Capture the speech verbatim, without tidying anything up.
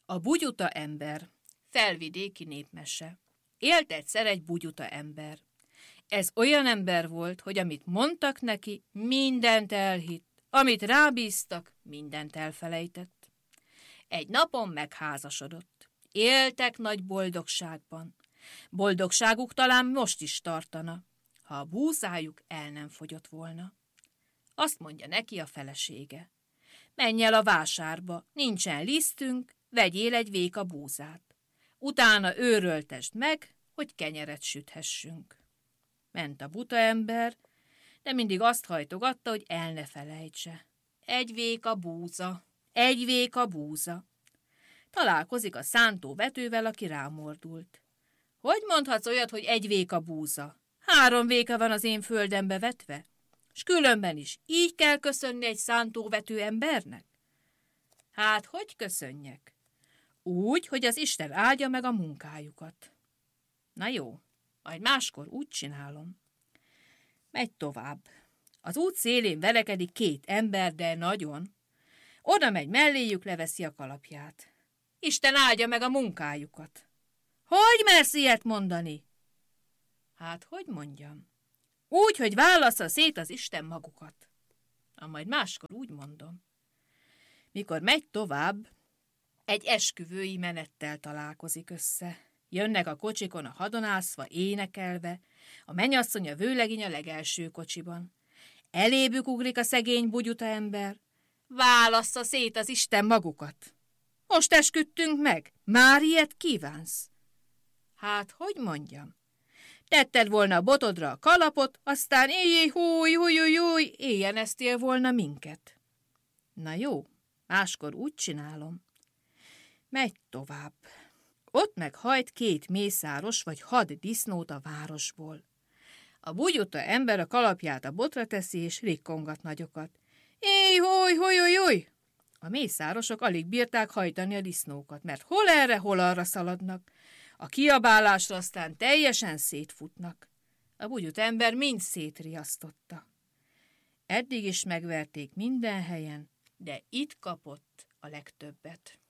A bugyuta ember. Felvidéki népmese. Élt egyszer egy bugyuta ember. Ez olyan ember volt, hogy amit mondtak neki, mindent elhitt, amit rábíztak, mindent elfelejtett. Egy napon megházasodott. Éltek nagy boldogságban. Boldogságuk talán most is tartana, ha a búzájuk el nem fogyott volna. Azt mondja neki a felesége. Menj el a vásárba, nincsen lisztünk, vegyél egy véka búzát. Utána őröltesd meg, hogy kenyeret süthessünk. Ment a buta ember, de mindig azt hajtogatta, hogy el ne felejtse. Egy véka búza, egy véka búza. Találkozik a szántóvetővel, aki rámordult. Hogy mondhatsz olyat, hogy egy véka búza? Három véka van az én földembe vetve, s különben is így kell köszönni egy szántóvető embernek? Hát, hogy köszönjek? Úgy, hogy az Isten áldja meg a munkájukat. Na jó, majd máskor úgy csinálom. Megy tovább. Az út szélén verekedik két ember, de nagyon. Oda megy melléjük, leveszi a kalapját. Isten áldja meg a munkájukat. Hogy mersz ilyet mondani? Hát, hogy mondjam? Úgy, hogy válassza szét az Isten magukat. Na, majd máskor úgy mondom. Mikor megy tovább, egy esküvői menettel találkozik össze. Jönnek a kocsikon a hadonászva, énekelve, a mennyasszony a vőlegény a legelső kocsiban. Elébük ugrik a szegény bugyuta ember. Válassza szét az Isten magukat. Most esküdtünk meg, már ilyet kívánsz? Hát, hogy mondjam? Tetted volna a botodra a kalapot, aztán éjjé, húj, húj, húj, húj, éjjeneztél volna minket. Na jó, máskor úgy csinálom. Megy tovább. Ott meghajt két mészáros vagy had disznót a városból. A bugyuta ember a kalapját a botra teszi, és rikkongat nagyokat. Éj, húj, húj, húj, húj! A mészárosok alig bírták hajtani a disznókat, mert hol erre, hol arra szaladnak. A kiabálásra aztán teljesen szétfutnak. A bugyuta ember mind szétriasztotta. Eddig is megverték minden helyen, de itt kapott a legtöbbet.